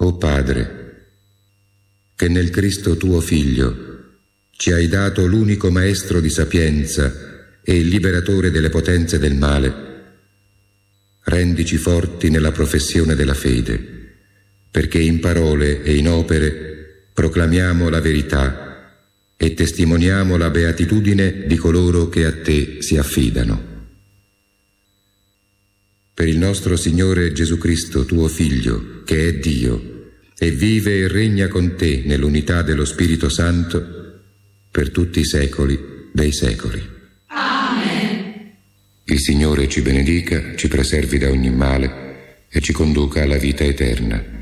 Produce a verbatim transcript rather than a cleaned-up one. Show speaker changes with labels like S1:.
S1: O Padre, che nel Cristo tuo Figlio ci hai dato l'unico Maestro di sapienza e il liberatore delle potenze del male, rendici forti nella professione della fede, perché in parole e in opere proclamiamo la verità e testimoniamo la beatitudine di coloro che a te si affidano. Per il nostro Signore Gesù Cristo, tuo Figlio, che è Dio, e vive e regna con te nell'unità dello Spirito Santo, per tutti i secoli dei secoli.
S2: Amen.
S1: Il Signore ci benedica, ci preservi da ogni male e ci conduca alla vita eterna.